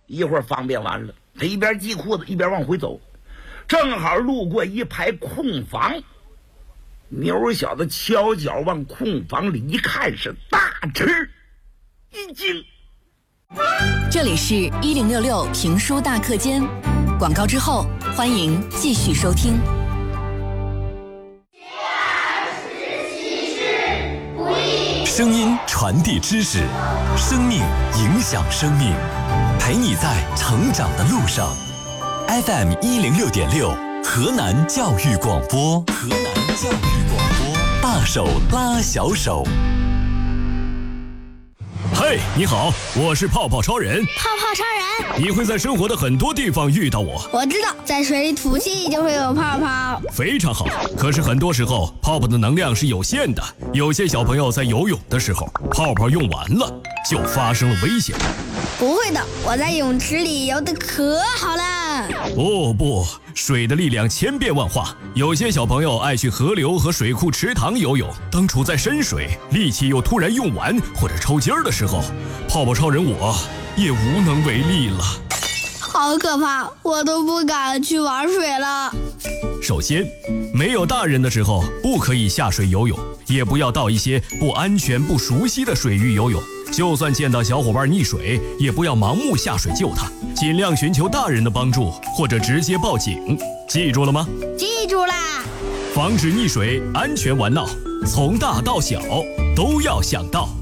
一会儿方便完了，他一边系裤子一边往回走，正好路过一排空房。牛小子悄悄往空房里一看，是大吃一惊。 这里是1066评书大课间，广告之后欢迎继续收听。 声音传递知识，生命影响生命，陪你在成长的路上。FM 106.6，河南教育广播，河南教育广播，大手拉小手。 嘿，你好，我是泡泡超人。 泡泡超人， 你会在生活的很多地方遇到我。 我知道，在水里吐气就会有泡泡。 非常好，可是很多时候泡泡的能量是有限的，有些小朋友在游泳的时候，泡泡用完了，就发生了危险。 不会的，我在泳池里游得可好了。 哦不，水的力量千变万化，有些小朋友爱去河流和水库池塘游泳，当处在深水，力气又突然用完或者抽筋儿的时候，泡泡超人我也无能为力了。 好可怕，我都不敢去玩水了。 首先，没有大人的时候不可以下水游泳，也不要到一些不安全不熟悉的水域游泳。就算见到小伙伴溺水，也不要盲目下水救他，尽量寻求大人的帮助，或者直接报警。记住了吗？ 记住啦！ 防止溺水，安全玩闹，从大到小都要想到。